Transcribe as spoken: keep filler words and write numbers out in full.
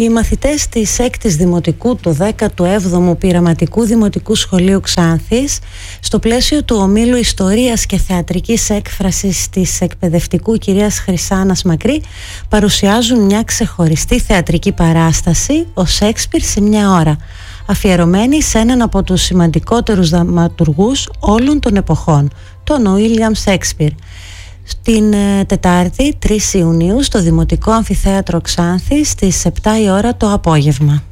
Οι μαθητές της έκτης Δημοτικού του δέκατου έβδομου Πειραματικού Δημοτικού Σχολείου Ξάνθης, στο πλαίσιο του ομίλου Ιστορίας και Θεατρικής Έκφρασης της εκπαιδευτικού κυρίας Χρυσάνας Μακρύ, παρουσιάζουν μια ξεχωριστή θεατρική παράσταση, ο Σέξπιρ σε μια ώρα, αφιερωμένη σε έναν από τους σημαντικότερους δραματουργούς όλων των εποχών, τον Ουίλιαμ Σέξπιρ. Την ε, Τετάρτη τρεις Ιουνίου στο Δημοτικό Αμφιθέατρο Ξάνθης στις επτά η ώρα το απόγευμα.